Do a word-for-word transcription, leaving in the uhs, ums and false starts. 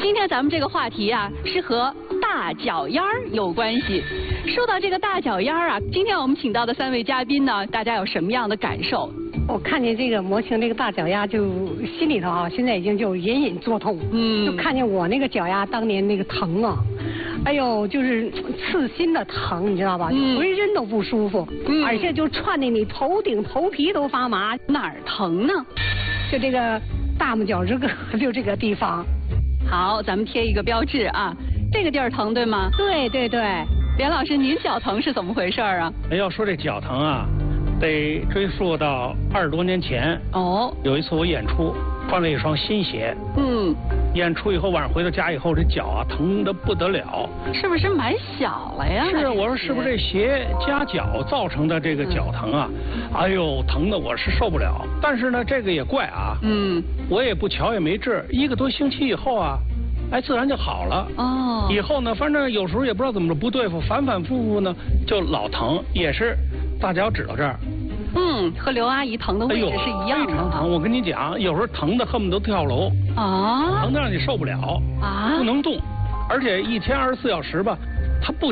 今天咱们这个话题啊，是和大脚丫儿有关系。说到这个大脚丫儿啊，今天我们请到的三位嘉宾呢，大家有什么样的感受？ 我看见这个模型这个大脚丫，就心里头啊，现在已经就隐隐作痛。嗯，就看见我那个脚丫当年那个疼啊，哎呦，就是刺心的疼，你知道吧？嗯，浑身都不舒服，嗯，而且就串的你头顶头皮都发麻。 哪儿疼呢？ 就这个大拇脚这个，就这个地方。 好，咱们贴一个标志啊，这个地儿疼对吗？ 对对对。 连老师，您脚疼是怎么回事啊？ 要说这脚疼啊，得追溯到二十多年前。哦。有一次我演出，换了一双新鞋。嗯。演出以后，晚上回到家以后，这脚啊疼得不得了。 是不是买小了呀？ 是，我说是不是这鞋夹脚造成的这个脚疼啊？嗯、哎呦，疼的我是受不了。但是呢，这个也怪啊。嗯。我也不瞧也没治，一个多星期以后啊。哎，自然就好了。哦。以后呢，反正有时候也不知道怎么着不对付，反反复复呢就老疼，也是大脚趾头这儿。 嗯，和刘阿姨疼的位置是一样的。 非常疼，我跟你讲，有时候疼的恨不得跳楼。啊。疼的让你受不了。啊。不能动，而且一天二十四小时吧，它不